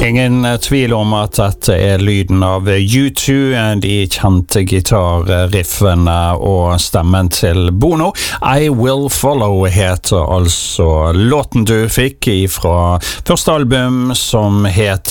Ingen tvil om at dette lyden av U2, de kjente gitarriffene og stemmen til Bono. I Will Follow heter altså låten du fikk fra første album som het